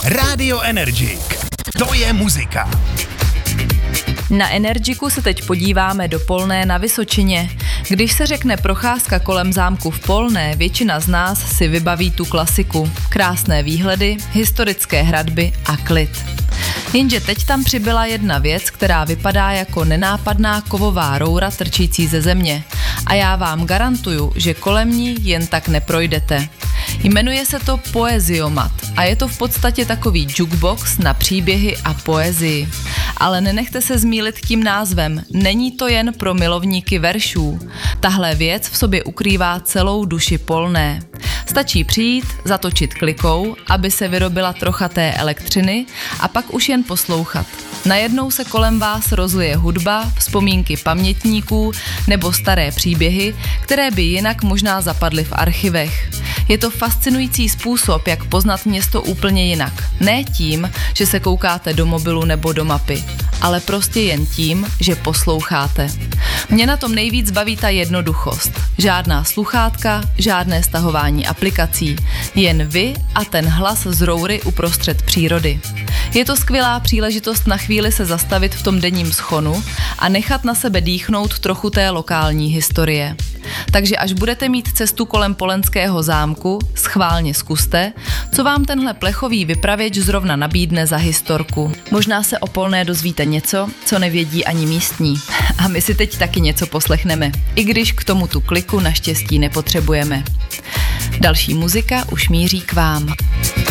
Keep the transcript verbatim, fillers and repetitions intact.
Rádio Energik. To je muzika. Na Energiku se teď podíváme do Polné na Vysočině. Když se řekne procházka kolem zámku v Polné, většina z nás si vybaví tu klasiku. Krásné výhledy, historické hradby a klid. Jenže teď tam přibyla jedna věc, která vypadá jako nenápadná kovová roura trčící ze země. A já vám garantuju, že kolem ní jen tak neprojdete. Jmenuje se to Poeziomat a je to v podstatě takový jukebox na příběhy a poezii. Ale nenechte se zmýlit tím názvem, není to jen pro milovníky veršů. Tahle věc v sobě ukrývá celou duši Polné. Stačí přijít, zatočit klikou, aby se vyrobila trocha té elektřiny a pak už jen poslouchat. Najednou se kolem vás rozlije hudba, vzpomínky pamětníků nebo staré příběhy, které by jinak možná zapadly v archivech. Je to fascinující způsob, jak poznat město úplně jinak. Ne tím, že se koukáte do mobilu nebo do mapy, ale prostě jen tím, že posloucháte. Mě na tom nejvíc baví ta jednoduchost. Žádná sluchátka, žádné stahování aplikací. Jen vy a ten hlas z roury uprostřed přírody. Je to skvělá příležitost na chvíli se zastavit v tom denním schonu a nechat na sebe dýchnout trochu té lokální historie. Takže až budete mít cestu kolem Polenského zámku, schválně zkuste, co vám tenhle plechový vypravěč zrovna nabídne za historku. Možná se o Polné dozvíte něco, co nevědí ani místní. A my si teď taky něco poslechneme, i když k tomu tu kliku naštěstí nepotřebujeme. Další muzika už míří k vám.